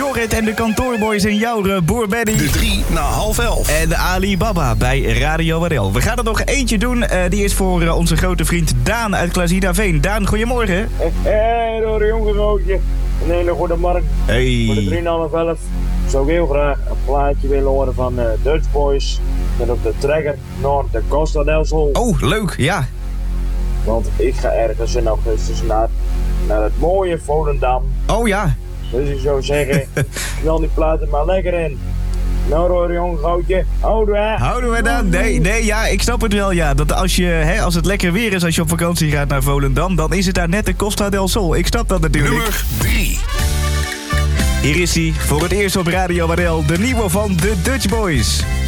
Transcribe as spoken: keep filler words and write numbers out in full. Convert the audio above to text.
Jorrit en de kantoorboys en jouw boer Benny. De drie na half elf. En de Alibaba bij Radio R L. We gaan er nog eentje doen. Uh, die is voor uh, onze grote vriend Daan uit Klaasida-Veen. Daan, goedemorgen. Hé, hey, door een jonge roodje. Een hele goede markt. Hey. Voor de drie na half elf zou ik heel graag een plaatje willen horen van uh, Dutch Boys. Met op de trekker naar de Costa del Sol. Oh, leuk, ja. Want ik ga ergens in augustus naar, naar het mooie Volendam. Oh ja. Dus ik zou zeggen, knal die platen maar lekker in. Nou hoor, jong goudje, houden we. Houden we dan? Nee, nee, ja, ik snap het wel, ja. Dat als, je, hè, als het lekker weer is als je op vakantie gaat naar Volendam, dan is het daar net de Costa del Sol. Ik snap dat natuurlijk. Nummer drie. Hier is hij, voor het eerst op Radio R L, de nieuwe van de Dutch Boys.